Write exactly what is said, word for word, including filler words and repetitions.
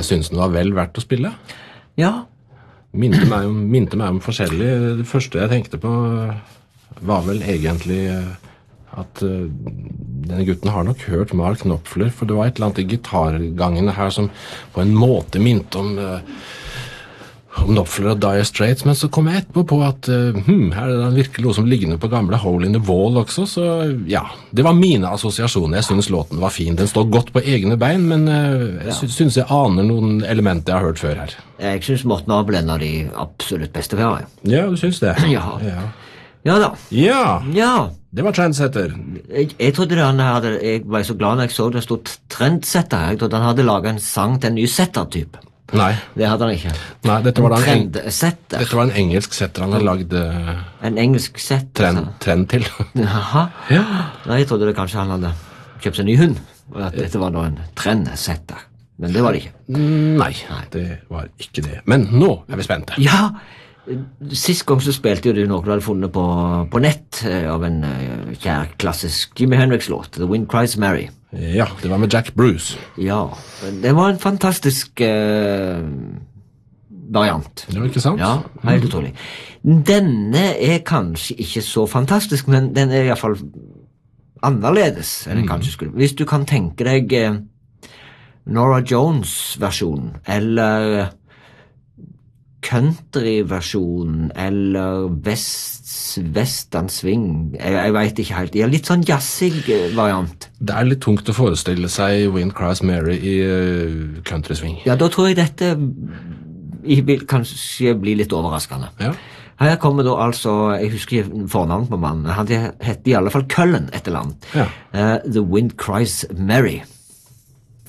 jeg synes den var vel verdt å spille. Ja. Minte meg om, minte meg om forskjellig. Det første jeg tenkte på var vel egentlig at uh, denne gutten har nok hørt Mark Knopfler, for det var et eller annet i gitargangene her som på en måte minte om... Uh, om Knopfler og Dire Straits, men så kom jeg etterpå på at uh, hmm, her er det virkelig noe som ligner på gamle Hole in the Wall også, så ja, det var mine assosiasjoner. Jeg synes låten var fin. Den står godt på egne bein, men uh, jeg sy synes jeg aner noen elementer jeg har hørt før her. Jeg synes Morten Abel er en av de absolutt beste vi har. Ja, du synes det? Ja. Ja, ja da. Ja, ja. Det var Trendsetter. Jeg, jeg trodde det han hadde, jeg var så glad når jeg så det stod Trendsetter. Jeg trodde han hadde laget en sang til en ny setter-type. Nei. Det hadde han ikke. Nei, dette var, en, Trendsetter. Dette var en engelsk setter han hadde lagd uh, en engelsk setter. Trend, trend til. Jaha. Ja. Nei, jeg trodde det kanskje han hadde kjøpt seg en ny hund, og at dette var da en trendsetter. Men det var det ikke. Nei, Nei, det var ikke det. Men nå er vi spente. Ja, sist gang så spilte jo du noe du hadde funnet på, på nett av en uh, kjær klassisk Jimi Hendrix-låt, The Wind Cries Mary. Ja, det var med Jack Bruce. Ja, det var en fantastisk uh, variant. Det var ikke sant? Ja, helt utrolig. Denne er kanskje ikke så fantastisk, men den er i hvert fall annerledes enn den kanskje skulle. Hvis du kan tenke deg uh, Norah Jones-versjonen, eller country-versjonen, eller vest, western swing, jeg, jeg vet ikke helt. Det er litt sånn jazzig variant. Det er litt tungt å forestille seg Wind Cries Mary i uh, country swing. Ja, da tror jeg dette vil kanskje bli litt overraskende. Ja. Her kommer da altså, jeg husker ikke fornavn på mannen, han heter i alle fall Cullen et eller annet. Ja. Uh, The Wind Cries Mary.